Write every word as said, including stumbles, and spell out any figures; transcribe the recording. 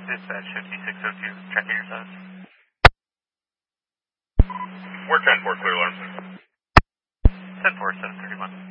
Dispatch fifty-six oh two, checking your status. We're ten four, clear alarm. ten four, seven thirty-one.